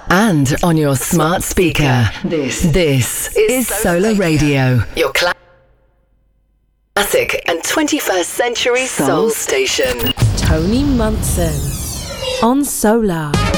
and on your smart speaker. This is Solar Radio, your classic and 21st century soul station. Tony Munson on Solar.